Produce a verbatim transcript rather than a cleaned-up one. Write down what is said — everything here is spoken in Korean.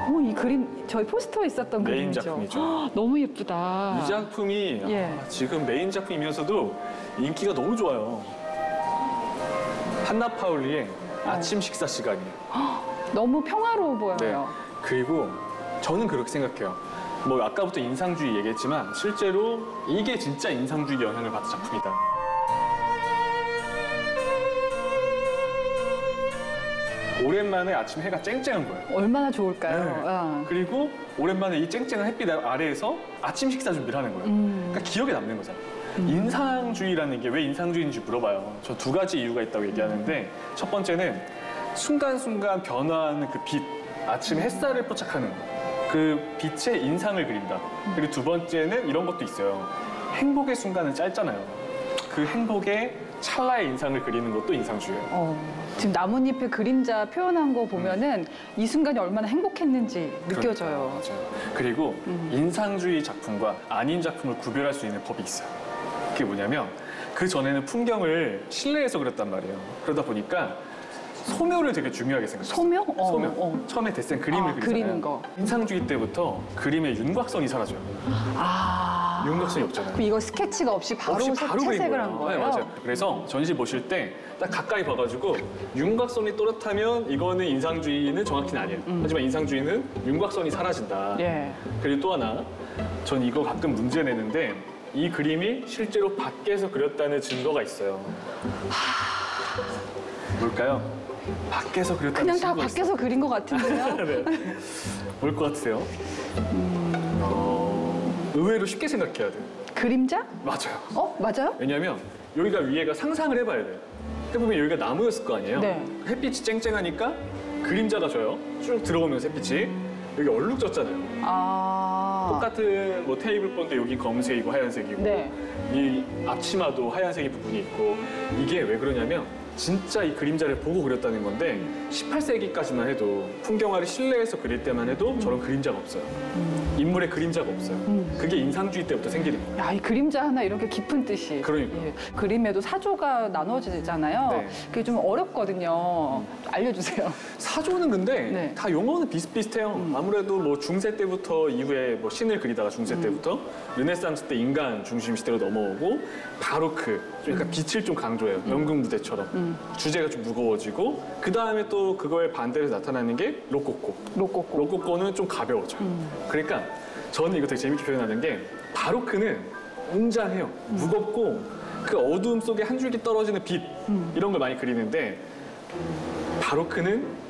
어, 이 그림 저희 포스터에 있었던 메인 그림이죠. 작품이죠. 헉, 너무 예쁘다. 이 작품이 예. 아, 지금 메인 작품이면서도 인기가 너무 좋아요. 한나 파울리의 아침 식사 시간이에요. 너무 평화로워 보여요. 네. 그리고 저는 그렇게 생각해요. 뭐 아까부터 인상주의 얘기했지만 실제로 이게 진짜 인상주의 영향을 받은 작품이다. 오랜만에 아침 해가 쨍쨍한 거예요. 얼마나 좋을까요? 네. 아. 그리고 오랜만에 이 쨍쨍한 햇빛 아래에서 아침 식사 준비를 하는 거예요. 음. 그러니까 기억에 남는 거잖아요. 인상주의라는 게 왜 인상주의인지 물어봐요. 저 두 가지 이유가 있다고 얘기하는데 첫 번째는 순간순간 변화하는 그 빛, 아침 햇살을 포착하는 그 빛의 인상을 그린다. 그리고 두 번째는 이런 것도 있어요. 행복의 순간은 짧잖아요. 그 행복의 찰나의 인상을 그리는 것도 인상주의예요. 어, 지금 나뭇잎의 그림자 표현한 거 보면은 이 순간이 얼마나 행복했는지 느껴져요. 그러니까, 맞아요. 그리고 음. 인상주의 작품과 아닌 작품을 구별할 수 있는 법이 있어요. 그게 뭐냐면 그 전에는 풍경을 실내에서 그렸단 말이에요. 그러다 보니까 소묘를 되게 중요하게 생각했어요. 소묘? 어, 소묘. 어. 처음에 데센 그림을 아, 그리잖아요. 그리는 거. 인상주의 때부터 그림의 윤곽선이 사라져요. 아. 윤곽선이 없잖아요. 그럼 이거 스케치가 없이 바로 없이 색 바로 그린 채색을 한 거예요? 네, 맞아요. 그래서 전시 보실 때 딱 가까이 봐가지고 윤곽선이 또렷하면 이거는 인상주의는 정확히는 아니에요. 하지만 인상주의는 윤곽선이 사라진다. 음. 예. 그리고 또 하나, 전 이거 가끔 문제 내는데 이 그림이 실제로 밖에서 그렸다는 증거가 있어요. 뭘까요? 밖에서 그렸다는 그냥 다 증거가 밖에서 그린 것 같은데요? 있어요. 네. 뭘 것 같으세요? 어, 의외로 쉽게 생각해야 돼요. 그림자? 맞아요. 어? 맞아요? 왜냐면 여기가 위에가 상상을 해봐야 돼요. 해보면 여기가 나무였을 거 아니에요? 네. 햇빛이 쨍쨍하니까 그림자가 져요. 쭉 들어오면서 햇빛이. 여기 얼룩졌잖아요. 아. 똑같은 뭐 테이블 본데 여기 검은색이고 하얀색이고 네. 이 앞치마도 하얀색이 부분이 있고 이게 왜 그러냐면 진짜 이 그림자를 보고 그렸다는 건데 십팔 세기까지만 해도 풍경화를 실내에서 그릴 때만 해도 저런 그림자가 없어요. 인물의 그림자가 없어요. 그게 인상주의 때부터 생기는 거예요. 야, 이 그림자 하나 이렇게 깊은 뜻이. 그러니까요. 예. 그림에도 사조가 나눠지잖아요. 네. 그게 좀 어렵거든요. 알려주세요. 사조는 근데 네. 다 용어는 비슷비슷해요. 아무래도 뭐 중세 때부터 이후에 뭐 신을 그리다가 중세 때부터 르네상스 때 인간 중심 시대로 넘어오고 바로크, 좀 약간 빛을 좀 강조해요. 연극 무대처럼. 주제가 좀 무거워지고 그 다음에 또 그거에 반대로 나타나는 게 로코코. 로코코. 로코코는 좀 가벼워져요. 그러니까 저는 이거 되게 재밌게 표현하는 게 바로크는 웅장해요. 무겁고 그 어두움 속에 한 줄기 떨어지는 빛 이런 걸 많이 그리는데 바로크는